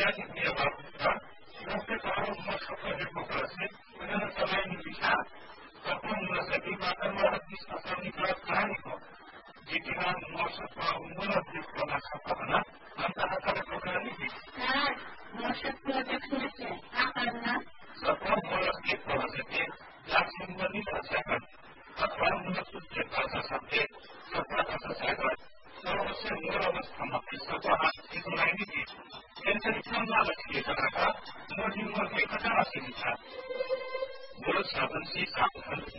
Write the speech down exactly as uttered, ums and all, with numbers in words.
sociedade medieval, não prepararam uma sopa de democracia, podendo também iniciar a formulação de uma administração microeconômica, de que a nossa uma diplomacia para antara telekomunikasi. Nah, nossa proteksi akarna Setelah mulai diproses, langsung meningkatkan apa maksud bahasa sampai setelah bahasa saya kalau saya mulai sama setelah itu lagi yang saya kenal lagi kata mungkin mungkin kata asing mulut sahabat sih sahabat